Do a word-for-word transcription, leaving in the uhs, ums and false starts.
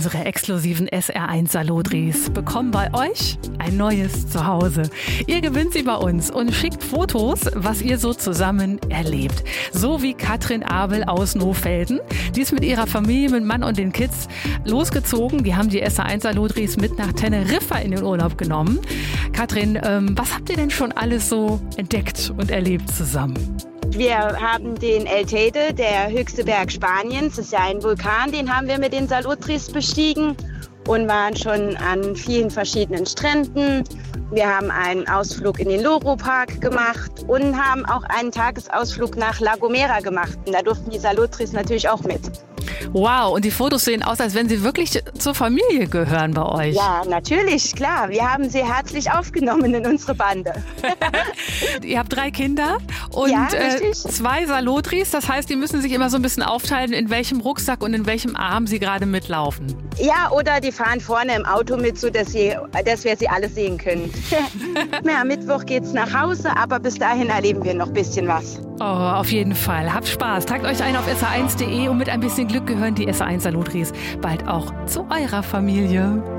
Unsere exklusiven S R eins Salotris bekommen bei euch ein neues Zuhause. Ihr gewinnt sie bei uns und schickt Fotos, was ihr so zusammen erlebt. So wie Katrin Abel aus Nohfelden. Die ist mit ihrer Familie, mit Mann und den Kids losgezogen. Die haben die S R eins Salotris mit nach Teneriffa in den Urlaub genommen. Katrin, ähm, was habt ihr denn schon alles so entdeckt und erlebt zusammen? Wir haben den El Teide, der höchste Berg Spaniens. Das ist ja ein Vulkan, den haben wir mit den Salotris bestiegen und waren schon an vielen verschiedenen Stränden. Wir haben einen Ausflug in den Loro-Park gemacht und haben auch einen Tagesausflug nach La Gomera gemacht. Und da durften die Salotris natürlich auch mit. Wow, und die Fotos sehen aus, als wenn sie wirklich zur Familie gehören bei euch. Ja, natürlich, klar. Wir haben sie herzlich aufgenommen in unsere Bande. Ihr habt drei Kinder und ja, äh, zwei Salotris. Das heißt, die müssen sich immer so ein bisschen aufteilen, in welchem Rucksack und in welchem Arm sie gerade mitlaufen. Ja, oder die fahren vorne im Auto mit, so dass, sie, dass wir sie alle sehen können. Ja, am Mittwoch geht's nach Hause, aber bis dahin erleben wir noch ein bisschen was. Oh, auf jeden Fall. Habt Spaß. Tragt euch ein auf S R eins punkt de und mit ein bisschen Glück gehören die S R eins Salotris bald auch zu eurer Familie.